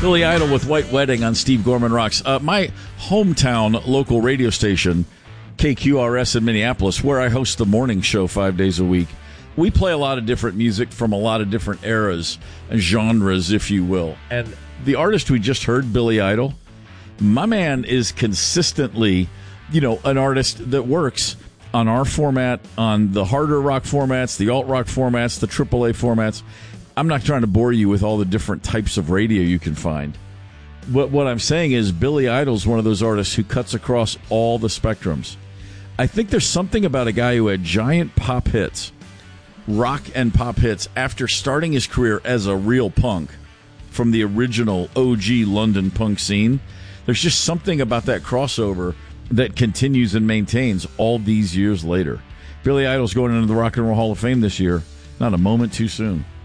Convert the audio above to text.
Billy Idol with White Wedding on Steve Gorman Rocks. My hometown local radio station, KQRS in Minneapolis, where I host the morning show 5 days a week, we play a lot of different music from a lot of different eras, genres, if you will. And the artist we just heard, Billy Idol, my man is consistently, an artist that works on our format, on the harder rock formats, the alt rock formats, the AAA formats. I'm not trying to bore you with all the different types of radio you can find. What I'm saying is Billy Idol's one of those artists who cuts across all the spectrums. I think there's something about a guy who had giant pop hits, rock and pop hits, after starting his career as a real punk from the original OG London punk scene. There's just something about that crossover that continues and maintains all these years later. Billy Idol's going into the Rock and Roll Hall of Fame this year. Not a moment too soon.